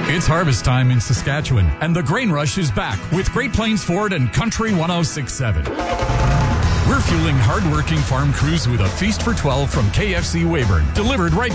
It's harvest time in Saskatchewan, and the grain rush is back with Great Plains Ford and Country 1067. We're fueling hardworking farm crews with a feast for 12 from KFC Weyburn, delivered right